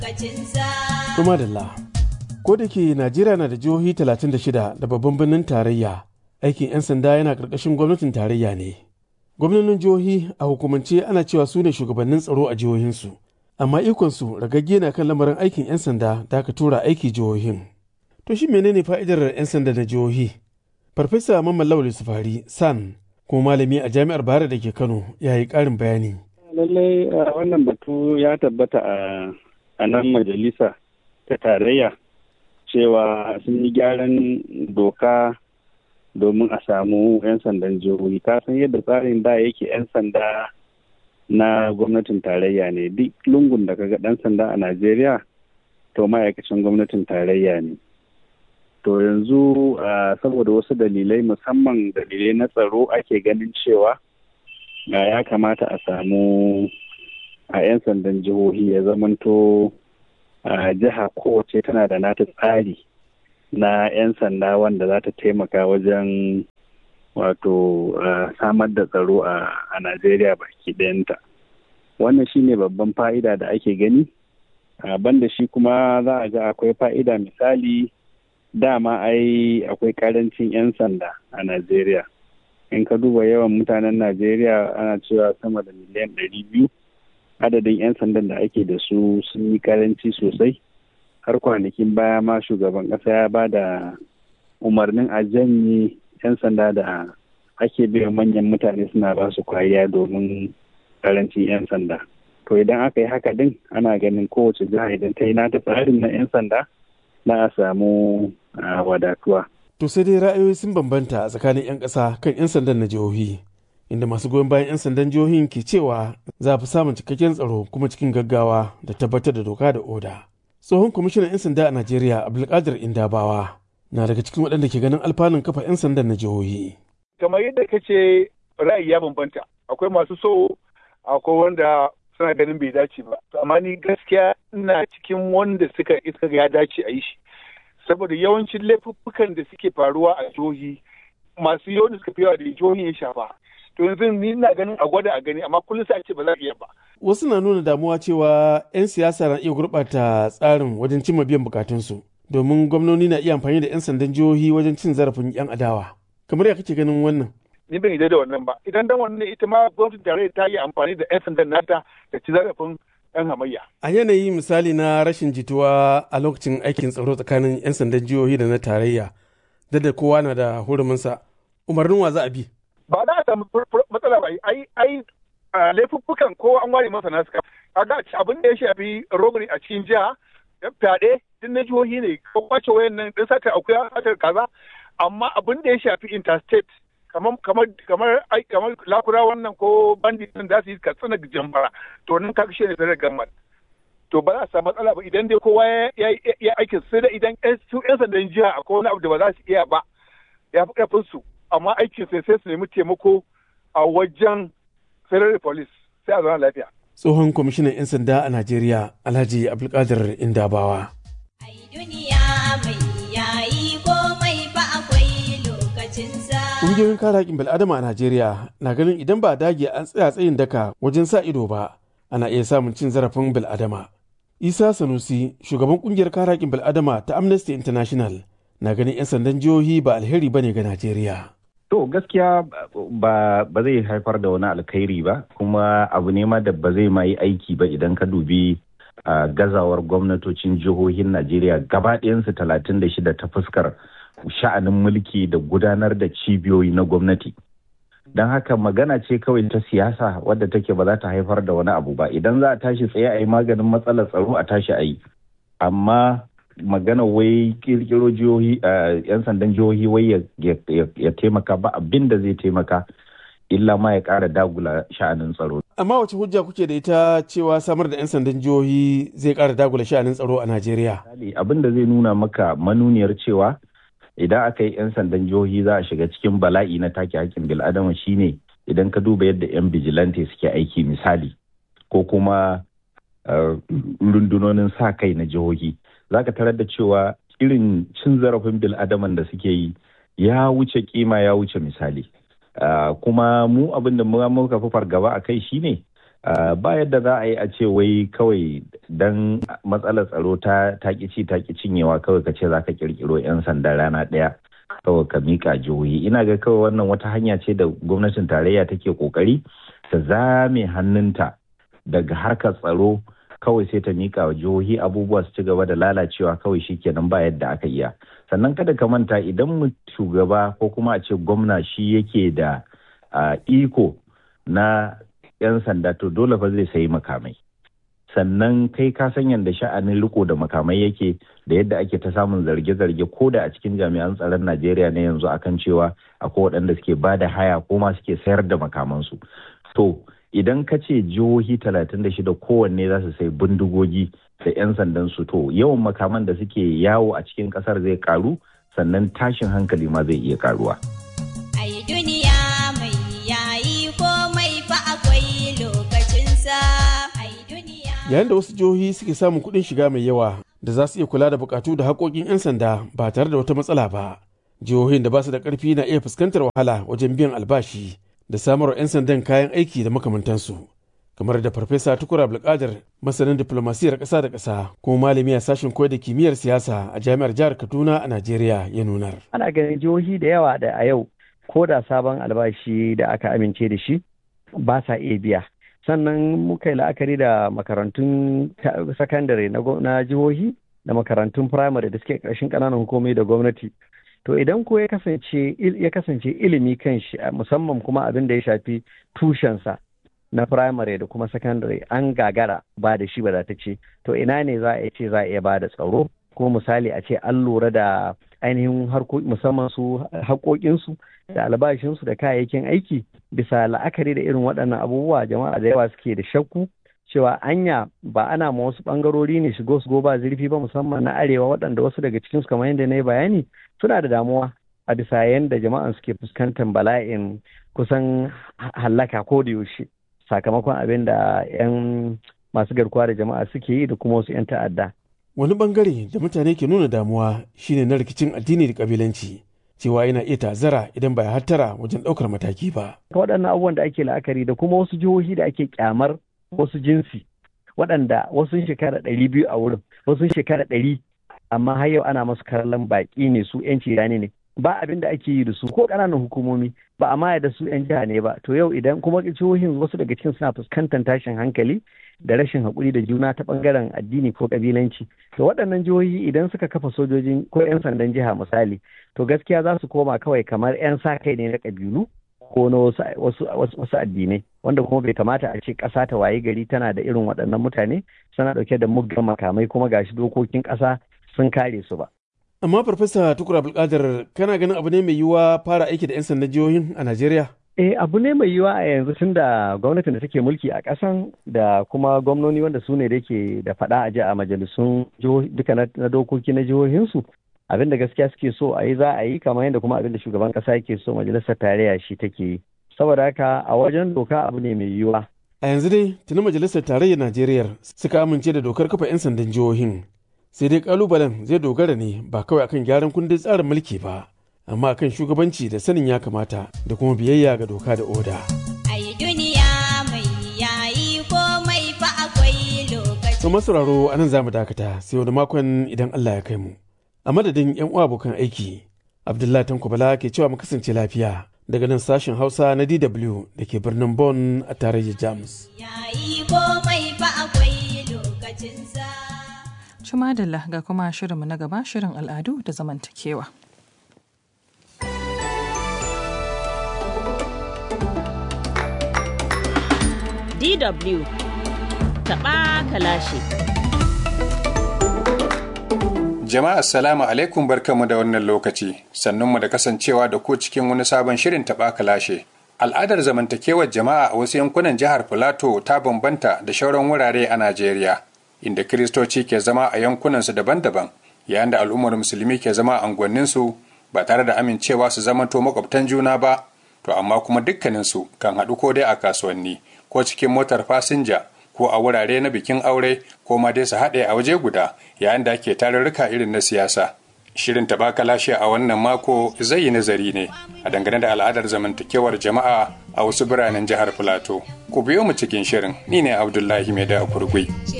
Kuma dalla, ko da ke Najeriya na da jihohi 36 da babban birnin tarayya, aikin 'yan sanda yana ƙarƙashin gwamnatin tarayya ne. Gwamnonin jihohi a hukumance ana cewa su ne shugabannin tsaro a jihohinsu, amma ikonsu ragagge na kan lamarin aikin 'yan sanda da aka tura aiki jihohin. To shi menene fa'idar 'yan sanda na jihohi? Farfesa Mamman Lawal Sufari San, kuma malami a Jami'ar Bayero da ke Kano, ya yi ƙarin bayani. Lallai wannan batu ya tabbata a nan majalisa ta tarayya cewa sun yi gyaran doka domin a samu 'yan sandan jihohi. Ka san yadda tsarin da yake 'yan sanda na gwamnatin tarayya ne, duk lungun da kaga ɗan sanda a Najeriya to ma'aikacin gwamnatin tarayya ne. To yanzu saboda wasu dalilai, musamman dalilai na tsaro, ake ganin cewa ya kamata a samu a 'yan sandan jihohi ya zamanto jiha kowace tana da nata tsari na 'yan sanda wanda za ta taimaka wajen wato samar da tsaro a Najeriya baki ɗayanta. Wannan shine babban fa'ida da ake gani. Banda shi kuma za a ga akwai fa'ida, misali dama akwai karancin 'yan sanda a Najeriya. In ka duba yawan mutanen Najeriya ana cewa sama da miliyan 200. Adadin 'yan sandan da ake da su sun yi karanci sosai. Har kwanakin baya ma shugaban ƙasa ya ba da umarnin a janye 'yan sanda da ake biya manyan mutane suna ba su kwariya domin karancin 'yan sanda. To idan aka yi haka din, ana ganin kowace jiha idan ta yi nata tsarin na 'yan sanda na a samu wadatuwa. To sai dai ra'ayoyi sun bambanta tsakanin 'yan ƙasa kan 'yan sandan na jihohi, inda masu goyon bayan 'yan sandan jihohin ke cewa za a fi samun cikakken tsaro kuma cikin gaggawa da tabbatar da doka da oda. Tsohon kwamishinan 'yan sanda a Najeriya Abdulkadir Indabawa na daga cikin waɗanda ke ganin alfanun kafa 'yan sandan na jihohi. Kamar yadda ka ce, ra'ayi ya bambanta. Akwai masu so, akwai wanda suna ganin bai dace ba. Amma ni gaskiya ina cikin wanda suka ga ya dace a yi shi. Saboda yawancin laifuffukan da suke faruwa a jihohi, masu yawan da suka fi yawa da jihohi ya shafa. To yanzu ni ina ganin a gwada a gani, amma kullum sai a ce ba za a iya ba. Wasu na nuna damuwa cewa 'yan siyasa na iya gurɓata tsarin wajen cimma biyan bukatunsu, domin gwamnoni na iya amfani da 'yan sandan jihohi wajen cin zarafin 'yan adawa. Kamar ya kake ganin wannan? Ni ban yarda da wannan ba. Idan dan wannan ita ma gwamnatin tarayya ta yi amfani da 'yan sandan nata da ci zarafin 'yan hamayya. A yanayi misali na rashin jituwa a lokacin aikin tsaro tsakanin 'yan sandan jihohi da na tarayya, da kowa na da huruminsa, umarnin wa za a bi? Ba za a samu matsala ba. Ai laifuffukan kowa an ware masa nasu. Kaga abin da ya shafi robbery a cikin jiha, fyaɗe din na jihohi ne, ko kwace wayan nan din sata akuya, sata kaza. Amma abin da ya shafi interstate kamar lakura wannan ko bandit din da su yi katsina jambara, to nan kaga shi ne federal government. To ba za a samu matsala ba idan dai kowa ya aikin, sai da idan 'yan sandan jiha akwai wani abu da ba za su iya ba, ya fi ƙarfin su, amma aikin sai su nemi taimako a wajen federal police, sai a zama lafiya. Tsohon kwamishinan 'yan sanda a Najeriya Alhaji Abdulkadir Indabawa. Ƙungiyoyin kare haƙƙin bil'adama a Najeriya na ganin idan ba dage an tsaya tsayin daka wajen sa ido ba, ana iya samun cin zarafin bil'adama. Isa Sanusi, shugaban ƙungiyar kare haƙƙin bil'adama ta Amnesty International, na ganin 'yan sandan jihohi ba alheri ba ne ga Najeriya. To gaskiya ba zai haifar da wani alkhairi ba, kuma abu ne ma da ba zai ma yi aiki ba idan ka dubi gazawar gwamnatocin jihohin Najeriya gaba ɗayansu 36 ta fuskar sha'anin mulki da gudanar da cibiyoyi na gwamnati. Don haka magana ce kawai ta siyasa wadda take ba za ta haifar da wani abu ba. Idan za a tashi tsaye a yi maganin matsalar tsaro a tashi a yi. Amma magana wai kirkiro jihohi 'yan sandan jihohi wai ya taimaka ba abin da zai taimaka illa ma ya ƙara dagula sha'anin tsaro. Amma wace hujja kuke da ita cewa samar da 'yan sandan jihohi zai ƙara dagula sha'anin tsaro a Najeriya? Abin da zai nuna maka manuniyar cewa idan aka yi 'yan sandan jihohi za a shiga cikin bala'i na take hakkin bil'adama shine idan ka duba yadda 'yan bijilante suke aiki misali, ko kuma rundunonin sa kai na jihohi. Za ka tarar da cewa irin cin zarafin bil'adaman da suke yi ya wuce kima, ya wuce misali. Kuma mu abin da muka fi fargaba a kai shine ba yadda za a yi a ce wai kawai dan matsalar tsaro ta ki cinyewa kawai ka ce za ka kirkiro 'yan sanda rana ɗaya kawai ka mika jihohi. Ina ga kawai wannan wata hanya ce da gwamnatin tarayya take kokari ta zame hannunta daga harkar tsaro kawai sai ta mika wa jihohi abubuwa su ci gaba da lalacewa kawai shikenan ba yadda aka iya. Sannan kada ka manta idan shugaba ko kuma a ce gwamna shi yake da iko na 'yan sanda to dole fa zai sayi makamai. Sannan kai ka san yadda sha'anin riko da makamai yake da yadda ake ta samun zarge-zarge ko da a cikin jami'an tsaron Najeriya ne yanzu akan cewa akwai waɗanda suke ba da haya ko ma suke sayar da makamansu. To idan ka ce jihohi 36 kowanne za su sai bindigogi da 'yan sandan su to yawan makaman da suke yawo a cikin kasar zai karu sannan tashin hankali ma zai iya karuwa. Ai duniya mai yayi komai fa akwai lokacinsa. Yayin da wasu jihohi suke samun kuɗin shiga mai yawa da za su iya kula da bukatu da haƙoƙin 'yan sanda ba tare da wata matsala ba, jihohin da ba su da ƙarfi na iya fuskantar wahala wajen biyan albashi da samarwa 'yan sandan kayan aiki da makamantansu. Kamar da Farfesa Tukur Abdulkadir, masanin diplomasiyar ƙasa da ƙasa kuma malami a sashen koyar da kimiyyar siyasa a Jami'ar Jihar Kaduna a Najeriya ya nunar. Ana ganin jihohi da yawa da a yau ko da sabon albashi da aka amince da shi ba sa iya biya. Sannan muka yi la'akari da makarantun sakandare na jihohi da makarantun firamare da suke ƙarshen ƙananan hukumomi da gwamnati. To idan ko ya kasance ilimi kan shi musamman kuma abin da ya shafi tushensa na firamare da kuma sakandare an gagara ba da shi ce, to ina ne za a ce za a iya ba da tsaro ko misali a ce an lura da ainihin musamman su haƙoƙinsu da albashinsu da kayayyakin aiki bisa la'akari da irin waɗannan abubuwa. Jama'a da yawa suke da shakku cewa anya ba ana ma wasu ɓangarori ne shigo ba zurfi ba musamman na arewa waɗanda wasu daga cikinsu kamar yadda na yi bayani suna da damuwa a bisa yadda jama'an suke fuskantar bala'in kusan hallaka ko da yaushe sakamakon abin da 'yan masu garkuwa da jama'a suke yi da kuma wasu 'yan ta'adda. Wani bangare da mutane ke nuna damuwa shine na rikicin addini da kabilanci, cewa yana iya ta'azzara idan ba ya hattara wajen ɗaukar mataki ba. Waɗannan abubuwan da ake la'akari da kuma wasu jihohi da ake kyamar wasu jinsi waɗanda wasu shekara 200 a wurin, wasu shekara 100 amma har yau ana masu kallon baƙi ne su 'yanci rani ne. Ba abin da ake yi da su ko ƙananan hukumomi ba a maya da su 'yan jiha ne ba. To yau idan kuma jihohin wasu daga cikin suna fuskantar tashin hankali da rashin haƙuri da juna ta ɓangaren addini ko ƙabilanci. To waɗannan jihohi idan suka kafa sojojin ko 'yan sandan jiha misali, to gaskiya za su koma kawai kamar 'yan sa kai ne na ƙabilu ko na wasu addinai, wanda kuma bai kamata a ce ƙasa ta waye gari tana da irin waɗannan mutane suna ɗauke da muggan makamai kuma gashi dokokin ƙasa sun kare su ba. Amma Farfesa Tukur Abdulkadir, kana ganin abu ne mai yiwuwa fara aiki da 'yan sandan jihohin a Najeriya? Abu ne mai yiwuwa a yanzu tun da gwamnatin da take mulki a ƙasan da kuma gwamnoni wanda su ne da ke da faɗa a ji a majalisun duka na dokoki na jihohinsu. Abin da gaskiya suke so a yi za a yi kamar yadda kuma abin da shugaban ƙasa yake so majalisar tarayya shi take yi. Saboda haka a wajen doka abu ne mai yiwuwa. A yanzu dai tuni majalisar tarayyar Najeriya suka amince da dokar kafa 'yan sandan jihohin. Sai dai kalubalen zai dogara ne ba kawai akan gyaran kundin tsarin mulki ba, amma akan shugabanci da sanin ya kamata da kuma biyayya ga doka da oda. Ai duniya mai yayi komai fa akwai lokaci. To masauraro anan zamu dakata sai wani makon idan Allah ya kai mu. A madadin 'yan uwa abokan aiki, Abdullahi Tanko Bala ke cewa mu kasance lafiya daga nan sashen Hausa na DW da ke birnin Bonn a tarayyar Jamus. Yayi komai fa akwai lokacinsa. Madalla ga kuma shirinmu na gaba, shirin al'adu da zamantakewa. DW taɓa kalashe. Jama'a assalamu alaikum barkamu da wannan lokaci, sannunmu da kasancewa da ku cikin wani sabon shirin taɓa kalashe. Al'adar zamantakewar jama'a a wasu yankunan jihar Filato ta bambanta da shauran wurare a Najeriya. Inda Kiristoci ke zama a yankunansu daban-daban, yayin da al'ummar Musulmi ke zama a unguwanninsu ba tare da amincewa su zamanto makwabtan juna ba, to amma kuma dukkaninsu kan haɗu ko dai a kasuwanni, ko cikin motar fasinja, ko a wurare na bikin aure, ko ma dai su haɗe a waje guda yayin da ake tarurruka irin na siyasa. Shirin taɓa kalashe a wannan mako zai yi nazari ne a dangane da al'adar zamantakewar jama'a a wasu biranen jihar Filato. Ku biyo mu cikin shirin, ni ne Abdullahi Maida Kurgui.